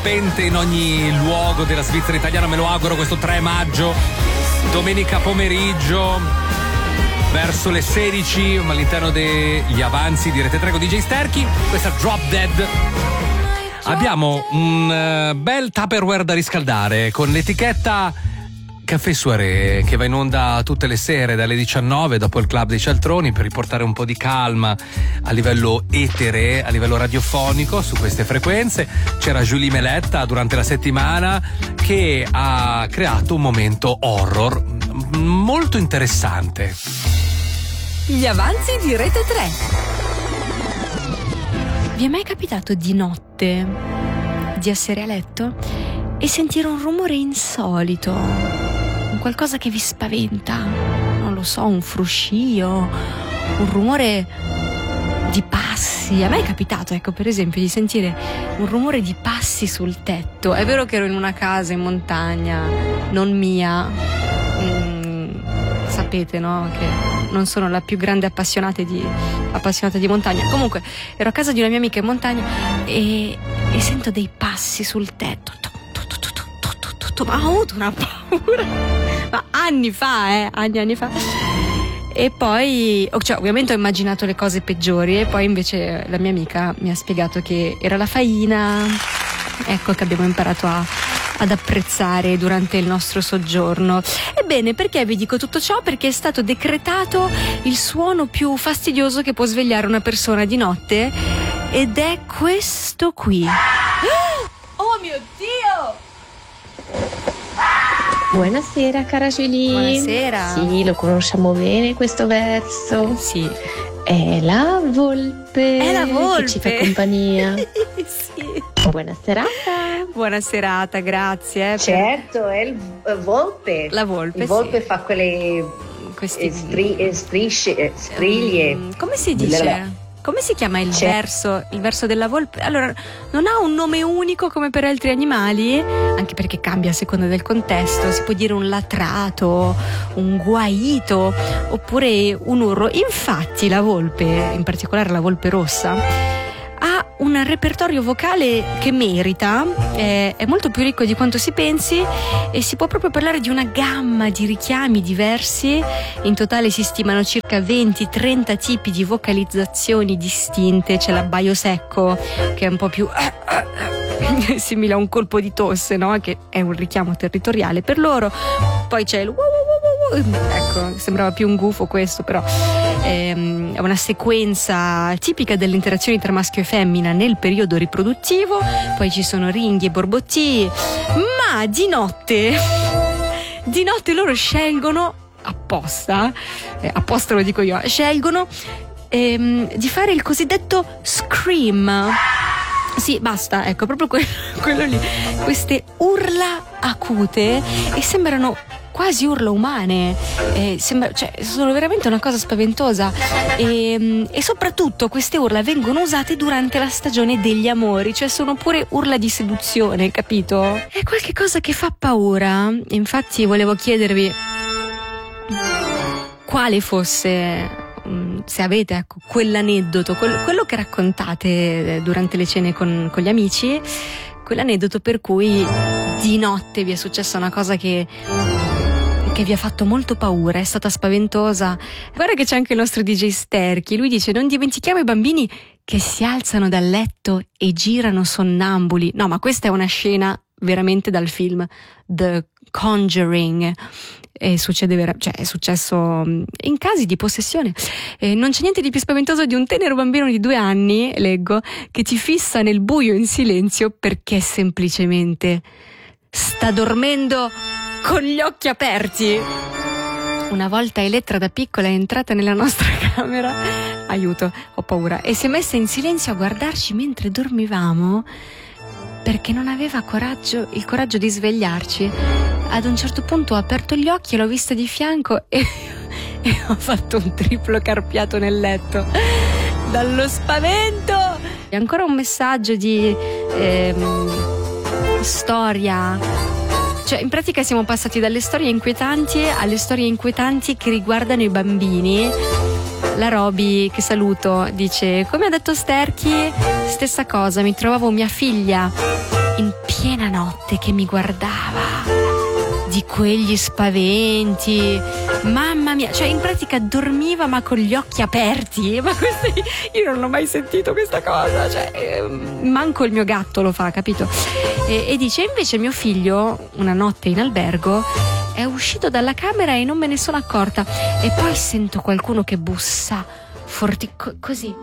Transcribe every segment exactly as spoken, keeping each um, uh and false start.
dirompente in ogni luogo della Svizzera italiana, me lo auguro, questo tre maggio, domenica pomeriggio, verso le sedici, all'interno degli avanzi di Rete tre con D J Sterchi. Questa Drop Dead. Abbiamo un uh, bel Tupperware da riscaldare con l'etichetta Caffè Soirée, che va in onda tutte le sere dalle diciannove dopo il club dei cialtroni, per riportare un po' di calma a livello etere, a livello radiofonico su queste frequenze. C'era Julie Meletta durante la settimana che ha creato un momento horror molto interessante. Gli avanzi di Rete tre. Vi è mai capitato di notte di essere a letto e sentire un rumore insolito, un qualcosa che vi spaventa? Non lo so, un fruscio, un rumore di passi. A me è capitato, ecco, per esempio, di sentire un rumore di passi sul tetto. È vero che ero in una casa in montagna, non mia. Mm, sapete, no? Che non sono la più grande appassionata di, appassionata di montagna. Comunque, ero a casa di una mia amica in montagna e, e sento dei passi sul tetto. Ma ho avuto una paura, ma anni fa, eh, anni anni fa. E poi, cioè, ovviamente ho immaginato le cose peggiori, e poi invece la mia amica mi ha spiegato che era la faina, ecco, che abbiamo imparato a, ad apprezzare durante il nostro soggiorno. Ebbene, perché vi dico tutto ciò? Perché è stato decretato il suono più fastidioso che può svegliare una persona di notte, ed è questo qui. Oh mio Dio! Buonasera cara Julie. Buonasera. Sì, lo conosciamo bene questo verso. Sì. È la volpe. È la volpe che ci fa compagnia. Sì. Buona serata. Buona serata, grazie. Certo, è il uh, volpe. La volpe. Il volpe sì. fa quelle Questi stri- eh, strisce, eh, striglie. um, come si dice? Come si chiama il C'è. verso, il verso della volpe? Allora, non ha un nome unico come per altri animali, anche perché cambia a seconda del contesto. Si può dire un latrato, un guaito, oppure un urlo. Infatti la volpe, in particolare la volpe rossa, ha un repertorio vocale che merita, è, è molto più ricco di quanto si pensi, e si può proprio parlare di una gamma di richiami diversi. In totale si stimano circa venti trenta tipi di vocalizzazioni distinte. C'è l'abbaio secco, che è un po' più simile a un colpo di tosse, no? Che è un richiamo territoriale per loro. Poi c'è il ecco, sembrava più un gufo questo, però ehm, è una sequenza tipica delle interazioni tra maschio e femmina nel periodo riproduttivo. Poi ci sono ringhi e borbottii, ma di notte di notte loro scelgono apposta, eh, apposta lo dico io, scelgono ehm, di fare il cosiddetto scream. Sì, basta, ecco, proprio que- quello lì. Queste urla acute, e sembrano quasi urla umane, eh, sembra, cioè, sono veramente una cosa spaventosa, e, e soprattutto queste urla vengono usate durante la stagione degli amori, cioè sono pure urla di seduzione, capito? È qualche cosa che fa paura. Infatti volevo chiedervi quale fosse, se avete, ecco, quell'aneddoto, quello, quello che raccontate durante le cene con, con gli amici, quell'aneddoto per cui di notte vi è successa una cosa che che vi ha fatto molto paura, è stata spaventosa. Guarda che c'è anche il nostro D J Sterchi, lui dice: non dimentichiamo i bambini che si alzano dal letto e girano sonnambuli. No, ma questa è una scena veramente dal film The Conjuring. E succede vera- cioè è successo in casi di possessione. E non c'è niente di più spaventoso di un tenero bambino di due anni, leggo, che ti fissa nel buio in silenzio perché semplicemente sta dormendo con gli occhi aperti. Una volta Elettra da piccola è entrata nella nostra camera, aiuto, ho paura, e si è messa in silenzio a guardarci mentre dormivamo, perché non aveva coraggio, il coraggio di svegliarci. Ad un certo punto ho aperto gli occhi e l'ho vista di fianco e, e ho fatto un triplo carpiato nel letto dallo spavento. E ancora un messaggio di ehm, storia. Cioè, in pratica siamo passati dalle storie inquietanti alle storie inquietanti che riguardano i bambini. La Roby, che saluto, dice: come ha detto Sterchi, stessa cosa, mi trovavo mia figlia in piena notte che mi guardava. Di quegli spaventi, mamma mia, cioè in pratica dormiva ma con gli occhi aperti, ma questi, io non ho mai sentito questa cosa, cioè eh, manco il mio gatto lo fa, capito? E, e dice invece mio figlio una notte in albergo è uscito dalla camera e non me ne sono accorta, e poi sento qualcuno che bussa forti co- così,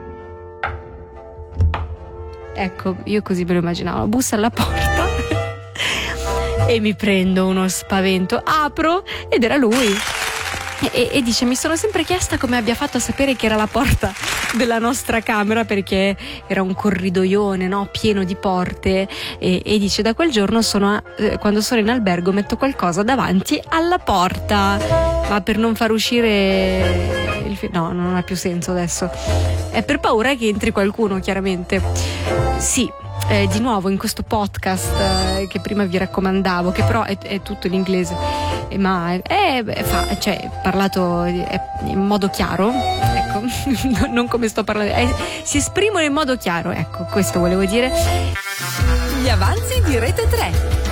ecco, io così me lo immaginavo, bussa alla porta e mi prendo uno spavento, apro ed era lui. E, e dice: mi sono sempre chiesta come abbia fatto a sapere che era la porta della nostra camera, perché era un corridoione, no? Pieno di porte, e, e dice: da quel giorno sono, eh, quando sono in albergo metto qualcosa davanti alla porta, ma per non far uscire il fi- no, non ha più senso adesso, è per paura che entri qualcuno, chiaramente. Sì. Eh, di nuovo in questo podcast eh, che prima vi raccomandavo, che però è, è tutto in inglese, eh, ma è, è, è, fa, cioè, parlato è, in modo chiaro, ecco, non come sto parlando, è, si esprimono in modo chiaro, ecco, questo volevo dire. Gli avanzi di Rete tre.